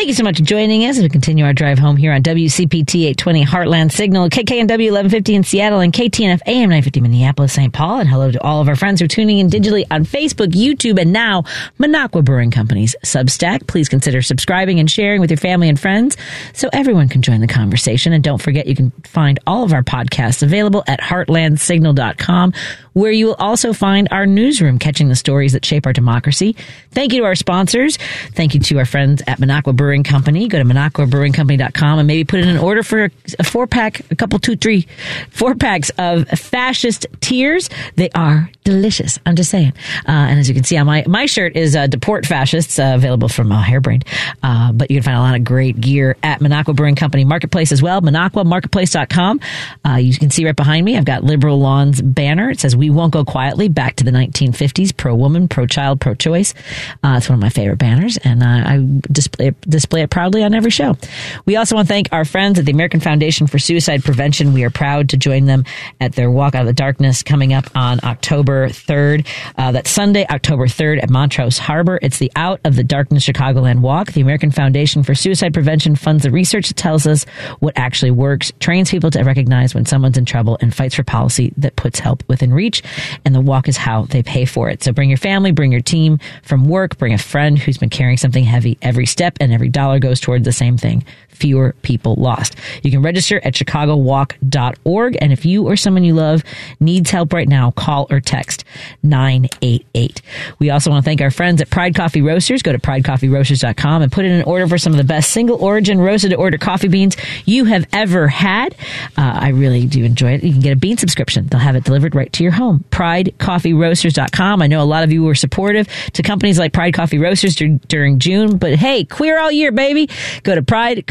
Thank you so much for joining us as we continue our drive home here on WCPT 820 Heartland Signal, KKNW 1150 in Seattle, and KTNF AM 950 Minneapolis, St. Paul. And hello to all of our friends who are tuning in digitally on Facebook, YouTube, and now Minocqua Brewing Company's Substack. Please consider subscribing and sharing with your family and friends so everyone can join the conversation. And don't forget, you can find all of our podcasts available at heartlandsignal.com, where you will also find our newsroom catching the stories that shape our democracy. Thank you to our sponsors. Thank you to our friends at Minocqua Brewing Company. Go to MinocquaBrewingCompany.com and maybe put in an order for a 4-pack, a couple, 2, 3, 4-packs of Fascist Tears. They are delicious. I'm just saying. And as you can see on my shirt is Deport Fascists, available from Hairbrained. But you can find a lot of great gear at Minocqua Brewing Company Marketplace as well. MinocquaMarketplace.com. You can see right behind me, I've got Liberal Lawns banner. It says, "We won't go quietly," back to the 1950s, pro-woman, pro-child, pro-choice. It's one of my favorite banners, and I display it proudly on every show. We also want to thank our friends at the American Foundation for Suicide Prevention. We are proud to join them at their Walk Out of the Darkness coming up on October 3rd. That's Sunday, October 3rd at Montrose Harbor. It's the Out of the Darkness Chicagoland Walk. The American Foundation for Suicide Prevention funds the research that tells us what actually works, trains people to recognize when someone's in trouble, and fights for policy that puts help within reach. And the walk is how they pay for it. So bring your family, bring your team from work, bring a friend who's been carrying something heavy. Every step and every dollar goes towards the same thing: fewer people lost. You can register at chicagowalk.org. And if you or someone you love needs help right now, call or text 988. We also want to thank our friends at Pride Coffee Roasters. Go to pridecoffeeroasters.com and put in an order for some of the best single origin roasted to order coffee beans you have ever had. I really do enjoy it. You can get a bean subscription. They'll have it delivered right to your home. pridecoffeeroasters.com. I know a lot of you were supportive to companies like Pride Coffee Roasters during June, but hey, queer all year, baby. Go to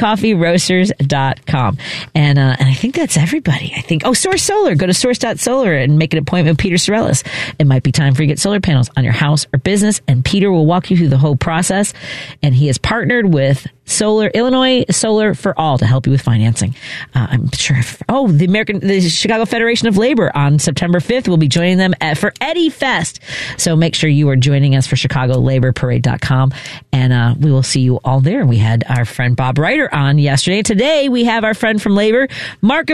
pridecoffeeroasters.com. And I think that's everybody. I think, Source Solar. Go to source.solar and make an appointment with Peter Sorellis. It might be time for you to get solar panels on your house or business, and Peter will walk you through the whole process. And he has partnered with Illinois Solar for All to help you with financing. I'm sure. The Chicago Federation of Labor on September 5th will be joining them for Eddie Fest. So make sure you are joining us for ChicagoLaborParade.com, and we will see you all there. We had our friend Bob Reiter on yesterday. Today we have our friend from Labor, Mark